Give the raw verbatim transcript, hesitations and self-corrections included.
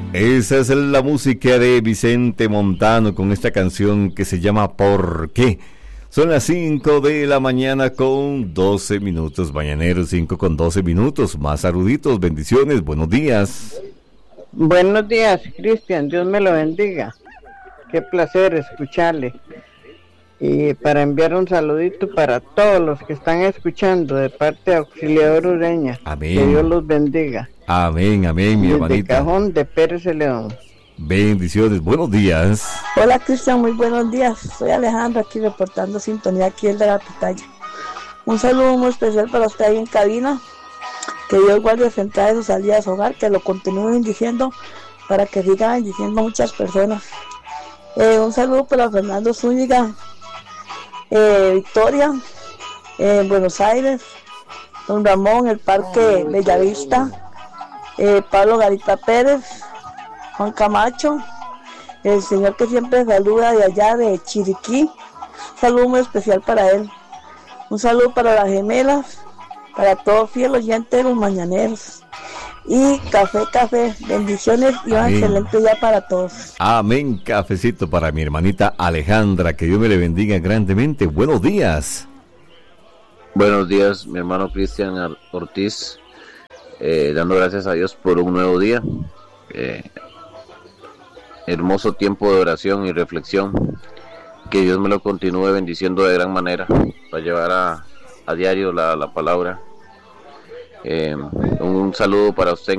Esa es la música de Vicente Montano con esta canción que se llama ¿Por qué? Son las cinco de la mañana con doce minutos, mañaneros, cinco con doce minutos, más saluditos, bendiciones, buenos días. Buenos días, Cristian, Dios me lo bendiga. Qué placer escucharle. Y para enviar un saludito para todos los que están escuchando de parte de Auxiliador Ureña. Amén. Que Dios los bendiga. Amén, amén, mi Desde hermanita. Cajón de Pérez de León. Bendiciones, buenos días. Hola Cristian, muy buenos días. Soy Alejandra aquí reportando sintonía aquí el de la Pitaya. Un saludo muy especial para usted ahí en cabina. Que Dios guarde su entrada y su salida de su hogar, que lo continúe bendiciendo para que siga bendiciendo a muchas personas. Eh, un saludo para Fernando Zúñiga, eh, Victoria, eh, Buenos Aires, Don Ramón, el Parque Bellavista, eh, Pablo Garita Pérez, Juan Camacho, el señor que siempre saluda de allá de Chiriquí. Un saludo muy especial para él. Un saludo para las gemelas, para todos fiel oyentes de los mañaneros. Y café, café, bendiciones y un Amén. excelente día para todos. Amén, cafecito para mi hermanita Alejandra, que Dios me le bendiga grandemente. Buenos días. Buenos días, mi hermano Cristian Ortiz, eh, dando gracias a Dios por un nuevo día, eh, hermoso tiempo de oración y reflexión, que Dios me lo continúe bendiciendo de gran manera, para llevar a, a diario la, la palabra. Eh, un saludo para usted